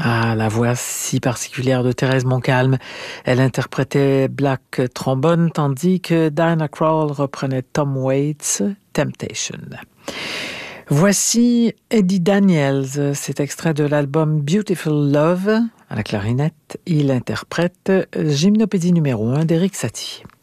Ah, la voix si particulière de Thérèse Montcalm. Elle interprétait Black Trombone, tandis que Diana Krall reprenait Tom Waits, Temptation. Voici Eddie Daniels, cet extrait de l'album Beautiful Love. À la clarinette, il interprète Gymnopédie numéro 1 d'Éric Satie.